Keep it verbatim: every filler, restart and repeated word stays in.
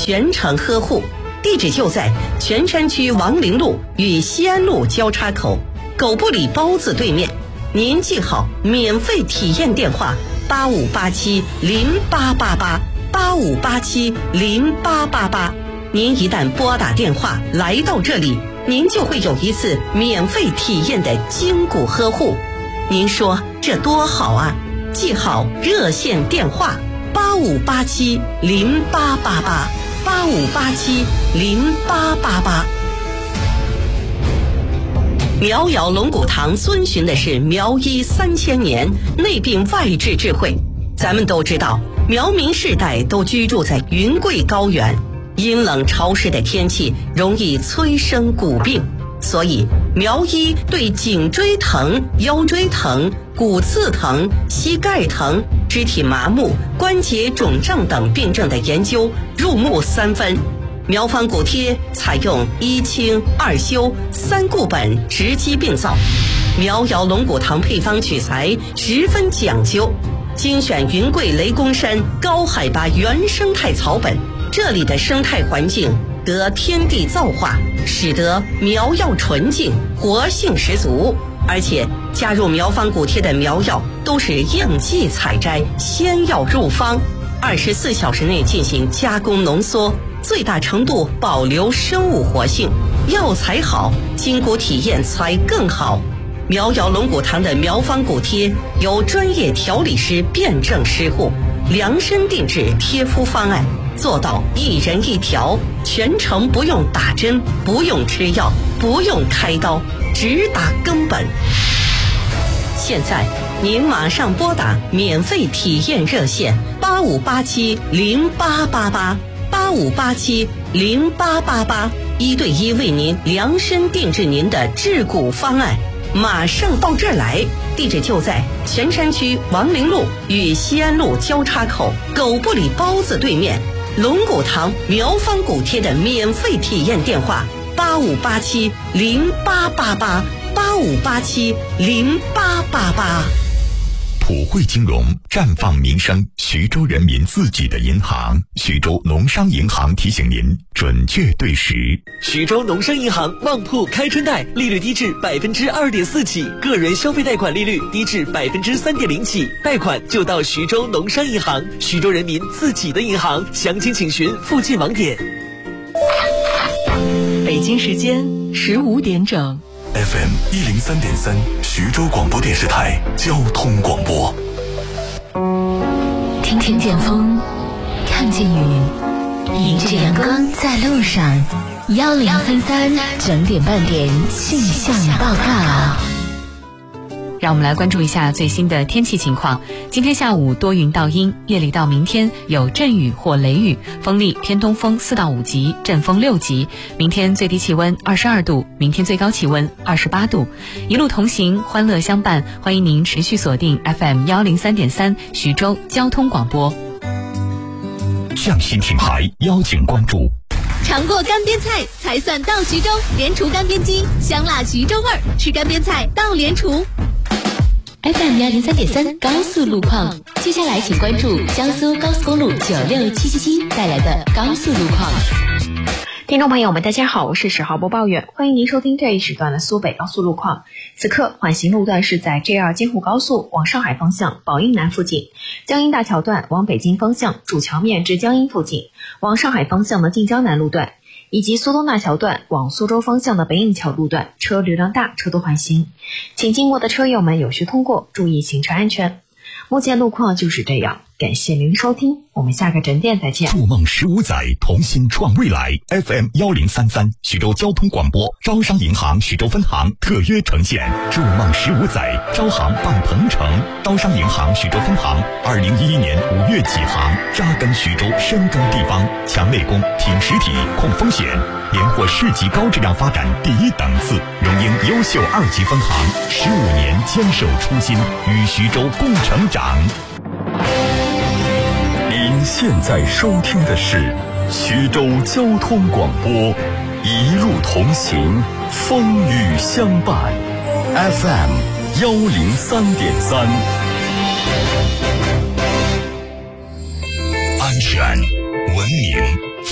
全程呵护。地址就在泉山区王陵路与西安路交叉口狗不理包子对面。您记好免费体验电话八五八七零八八八八五八七零八八八。您一旦拨打电话来到这里，您就会有一次免费体验的筋骨呵护。您说这多好啊！记好热线电话八五八七零八八八八五八七零八八八。苗瑶龙骨堂遵循的是苗医三千年内病外治智慧。咱们都知道，苗民世代都居住在云贵高原，阴冷潮湿的天气容易催生骨病，所以苗医对颈椎疼、腰椎疼、骨刺疼、膝盖疼、肢体麻木、关节肿胀等病症的研究入木三分。苗方骨贴采用一清二修三固本直击病灶，苗瑶龙骨堂配方取材十分讲究，精选云贵雷公山高海拔原生态草本，这里的生态环境得天地造化，使得苗药纯净，活性十足。而且加入苗方骨贴的苗药都是应季采摘，先要入方，二十四小时内进行加工浓缩，最大程度保留生物活性。药材好，筋骨体验才更好。苗瑶龙骨堂的苗方骨贴由专业调理师辨证施护，量身定制贴敷方案，做到一人一条，全程不用打针，不用吃药，不用开刀，直达根本。现在您马上拨打免费体验热线八五八七零八八八八五八七零八八八，一对一为您量身定制您的治骨方案，马上到这儿来。地址就在泉山区王陵路与西安路交叉口狗不理包子对面。龙骨堂苗方骨贴的免费体验电话八五八七零八八八八五八七零八八八。 普惠金融绽放民生，徐州人民自己的银行。徐州农商银行提醒您准确对时。 徐州农商银行旺铺开春贷，利率低至百分之二点四起，个人消费贷款利率低至百分之三点零起，贷款就到徐州农商银行，徐州人民自己的银行。详情请询附近网点。 北京时间十五点整。 F M 一零三点三，徐州广播电视台交通广播。 听听见风，看见雨，迎着阳光在路上。幺零三三整点半点气象报告。 让我们来关注一下最新的天气情况。今天下午多云到阴，夜里到明天有阵雨或雷雨，风力偏东风四到五级，阵风六级。明天最低气温二十二度，明天最高气温二十八度。一路同行，欢乐相伴，欢迎您持续锁定 F M 幺零三点三徐州交通广播。 匠心品牌邀请关注。 尝过干煸菜才算到徐州，莲厨干煸鸡，香辣徐州味儿，吃干煸菜到莲厨。 F M 幺零三点三高速路况，接下来请关注江苏高速公路九六七七七带来的高速路况。 听众朋友们，大家好，我是十号播报员，欢迎您收听这一时段的苏北高速路况。此刻缓行路段是在 J 二 京沪高速往上海方向宝应南附近，江阴大桥段往北京方向主桥面至江阴附近，往上海方向的晋江南路段，以及苏东大桥段往苏州方向的北影桥路段车流量大，车多缓行，请经过的车友们有序通过，注意行车安全。目前路况就是这样，感谢您收听，我们下个整点再见。 筑梦十五载，同心创未来。 F M 幺零三三徐州交通广播，招商银行徐州分行特约呈现。筑梦十五载，招行伴鹏程。招商银行徐州分行二零一一年五月起航，扎根徐州，深耕地方，强内功，挺实体，控风险，连获市级高质量发展第一档次，荣膺优秀二级分行，十五年坚守初心，与徐州共成长。您现在收听的是徐州交通广播，一路同行，风雨相伴。 F M 幺零三点三，安全文明